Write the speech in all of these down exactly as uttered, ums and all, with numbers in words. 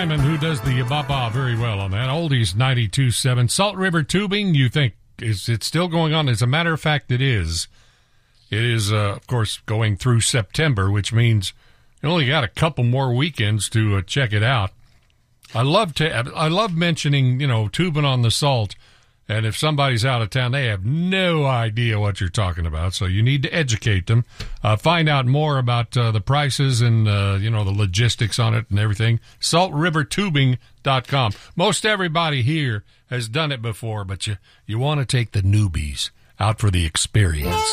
Simon, who does the ba-ba very well on that. Oldies ninety-two point seven. Salt River Tubing, you think, is it still going on? As a matter of fact, it is. It is, uh, of course, going through September, which means you only got a couple more weekends to uh, check it out. I love to, I love mentioning, you know, tubing on the salt. And if somebody's out of town, they have no idea what you're talking about. So you need to educate them. Uh, find out more about uh, the prices and, uh, you know, the logistics on it and everything. salt river tubing dot com. Most everybody here has done it before, but you, you want to take the newbies out for the experience.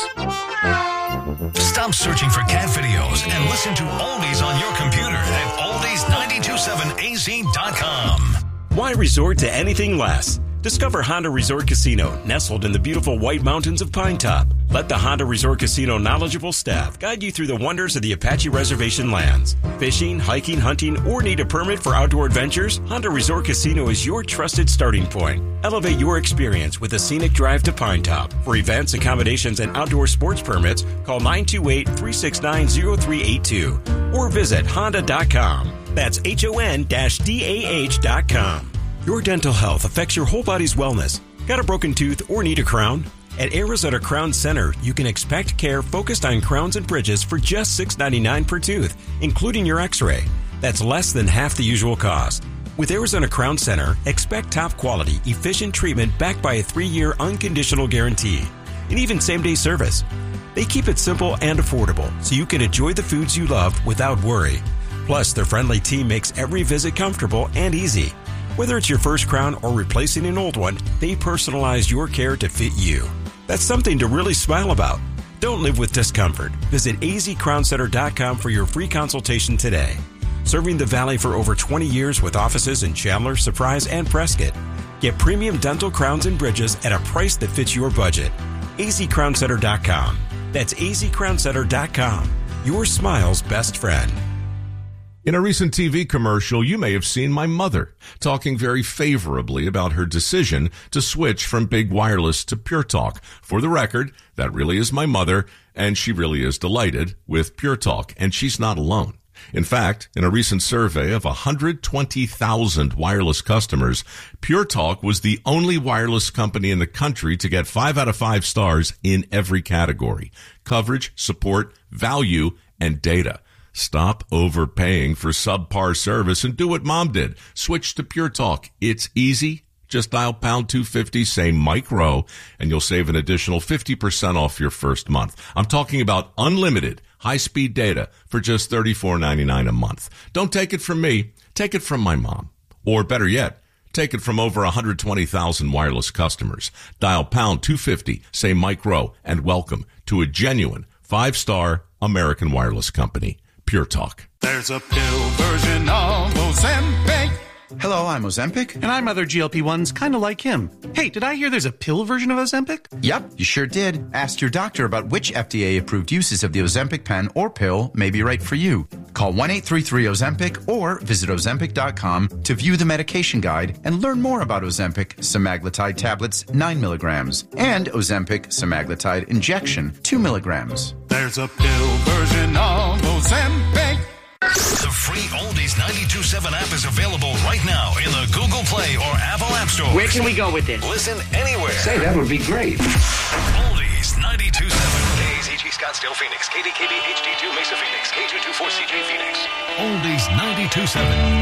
Stop searching for cat videos and listen to Oldies on your computer at oldies nine two seven a z dot com. Why resort to anything less? Discover Honda Resort Casino, nestled in the beautiful White Mountains of Pine Top. Let the Honda Resort Casino knowledgeable staff guide you through the wonders of the Apache Reservation lands. Fishing, hiking, hunting, or need a permit for outdoor adventures? Honda Resort Casino is your trusted starting point. Elevate your experience with a scenic drive to Pine Top. For events, accommodations, and outdoor sports permits, call nine two eight, three six nine, zero three eight two or visit honda dot com. That's H O N D A H dot com. Your dental health affects your whole body's wellness. Got a broken tooth or need a crown? At Arizona Crown Center, you can expect care focused on crowns and bridges for just six dollars and ninety-nine cents per tooth, including your x-ray. That's less than half the usual cost. With Arizona Crown Center, expect top quality, efficient treatment backed by a three-year unconditional guarantee, and even same-day service. They keep it simple and affordable, so you can enjoy the foods you love without worry. Plus, their friendly team makes every visit comfortable and easy. Whether it's your first crown or replacing an old one, they personalize your care to fit you. That's something to really smile about. Don't live with discomfort. Visit a z crown center dot com for your free consultation today. Serving the Valley for over twenty years with offices in Chandler, Surprise, and Prescott. Get premium dental crowns and bridges at a price that fits your budget. a z crown center dot com. That's a z crown center dot com. Your smile's best friend. In a recent T V commercial, you may have seen my mother talking very favorably about her decision to switch from Big Wireless to Pure Talk. For the record, that really is my mother, and she really is delighted with Pure Talk, and she's not alone. In fact, in a recent survey of one hundred twenty thousand wireless customers, Pure Talk was the only wireless company in the country to get five out of five stars in every category: coverage, support, value, and data. Stop overpaying for subpar service and do what Mom did. Switch to Pure Talk. It's easy. Just dial pound two fifty, say Mike Rowe, and you'll save an additional fifty percent off your first month. I'm talking about unlimited high-speed data for just thirty-four ninety-nine a month. Don't take it from me. Take it from my mom. Or better yet, take it from over one hundred twenty thousand wireless customers. Dial pound two fifty, say Mike Rowe, and welcome to a genuine five-star American wireless company. Pure Talk. There's a pill version of Ozempic. Hello, I'm Ozempic. And I'm other G L P ones kind of like him. Hey, did I hear there's a pill version of Ozempic? Yep, you sure did. Ask your doctor about which F D A-approved uses of the Ozempic pen or pill may be right for you. Call one eight three three Ozempic or visit ozempic dot com to view the medication guide and learn more about Ozempic semaglutide tablets nine milligrams and Ozempic semaglutide injection two milligrams. There's a pill version of Ozempic. The free Oldies ninety-two point seven app is available right now in the Google Play or Apple App Store. Where can we go with it? Listen anywhere. Say, that would be great. Oldies ninety-two point seven. K A Z G Scottsdale, Phoenix. K D K B H D two Mesa, Phoenix. K two two four C J, Phoenix. Oldies ninety-two point seven.